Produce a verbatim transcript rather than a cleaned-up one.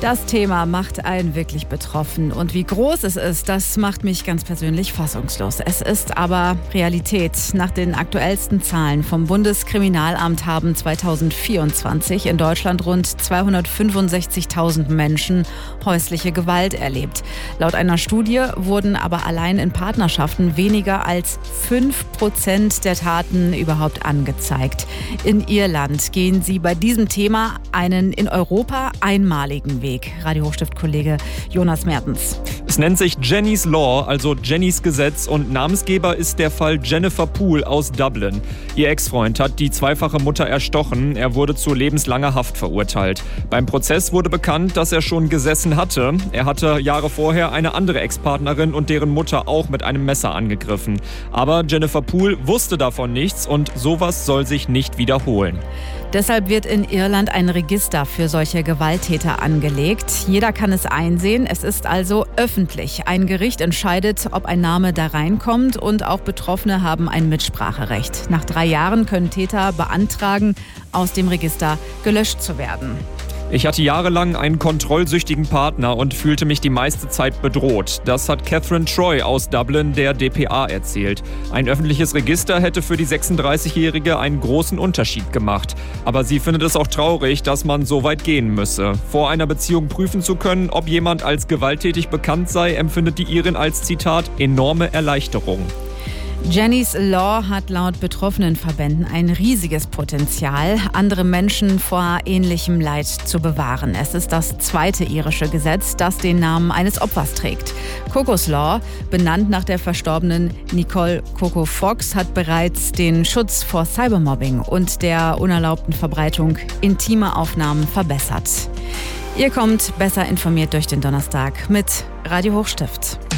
Das Thema macht einen wirklich betroffen. Und wie groß es ist, das macht mich ganz persönlich fassungslos. Es ist aber Realität. Nach den aktuellsten Zahlen vom Bundeskriminalamt haben zweitausendvierundzwanzig in Deutschland rund zweihundertfünfundsechzigtausend Menschen häusliche Gewalt erlebt. Laut einer Studie wurden aber allein in Partnerschaften weniger als fünf Prozent der Taten überhaupt angezeigt. In Irland gehen sie bei diesem Thema einen in Europa einmaligen Weg. Radio Hochstift-Kollege Jonas Mertens. Es nennt sich Jenny's Law, also Jennys Gesetz, und Namensgeber ist der Fall Jennifer Poole aus Dublin. Ihr Ex-Freund hat die zweifache Mutter erstochen. Er wurde zu lebenslanger Haft verurteilt. Beim Prozess wurde bekannt, dass er schon gesessen hatte. Er hatte Jahre vorher eine andere Ex-Partnerin und deren Mutter auch mit einem Messer angegriffen. Aber Jennifer Poole wusste davon nichts und sowas soll sich nicht wiederholen. Deshalb wird in Irland ein Register für solche Gewalttäter angelegt. Jeder kann es einsehen. Es ist also öffentlich. Ein Gericht entscheidet, ob ein Name da reinkommt, und auch Betroffene haben ein Mitspracherecht. Nach drei Jahren können Täter beantragen, aus dem Register gelöscht zu werden. Ich hatte jahrelang einen kontrollsüchtigen Partner und fühlte mich die meiste Zeit bedroht. Das hat Catherine Troy aus Dublin der D P A erzählt. Ein öffentliches Register hätte für die sechsunddreißigjährige einen großen Unterschied gemacht. Aber sie findet es auch traurig, dass man so weit gehen müsse. Vor einer Beziehung prüfen zu können, ob jemand als gewalttätig bekannt sei, empfindet die Irin als, Zitat, enorme Erleichterung. Jenny's Law hat laut betroffenen Verbänden ein riesiges Potenzial, andere Menschen vor ähnlichem Leid zu bewahren. Es ist das zweite irische Gesetz, das den Namen eines Opfers trägt. Coco's Law, benannt nach der verstorbenen Nicole Coco Fox, hat bereits den Schutz vor Cybermobbing und der unerlaubten Verbreitung intimer Aufnahmen verbessert. Ihr kommt besser informiert durch den Donnerstag mit Radio Hochstift.